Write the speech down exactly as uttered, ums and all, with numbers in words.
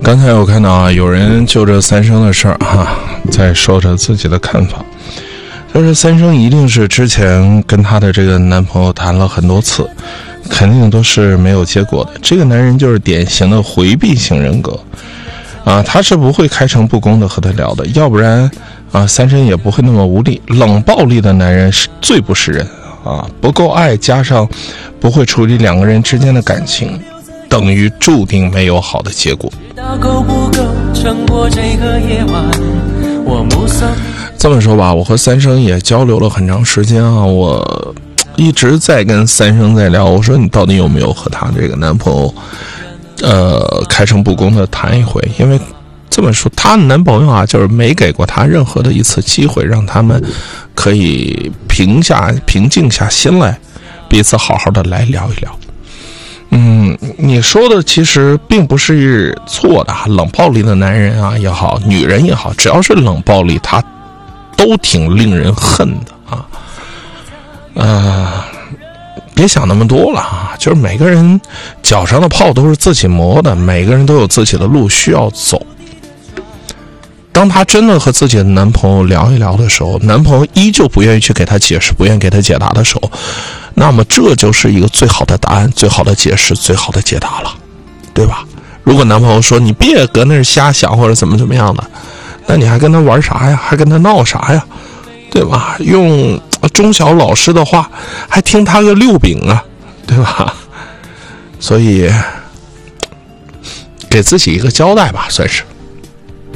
刚才我看到啊，有人就这三生的事儿哈，在说着自己的看法。就是三生一定是之前跟她的这个男朋友谈了很多次，肯定都是没有结果的。这个男人就是典型的回避型人格啊，他是不会开诚布公的和他聊的，要不然啊，三生也不会那么无力。冷暴力的男人是最不是人啊，不够爱，加上不会处理两个人之间的感情，等于注定没有好的结果。这么说吧，我和三生也交流了很长时间啊，我一直在跟三生在聊，我说你到底有没有和他这个男朋友呃开诚布公的谈一回？因为这么说，她的男朋友啊，就是没给过她任何的一次机会，让他们可以平下平静下心来，彼此好好的来聊一聊。嗯，你说的其实并不是错的，冷暴力的男人啊也好，女人也好，只要是冷暴力，他都挺令人恨的啊。呃，别想那么多了啊，就是每个人脚上的泡都是自己磨的，每个人都有自己的路需要走。当她真的和自己的男朋友聊一聊的时候，男朋友依旧不愿意去给她解释，不愿意给她解答的时候，那么这就是一个最好的答案，最好的解释，最好的解答了，对吧？如果男朋友说你别搁那儿瞎想或者怎么怎么样的，那你还跟他玩啥呀？还跟他闹啥呀？对吧？用中小老师的话，还听他个六饼啊，对吧？所以给自己一个交代吧，算是。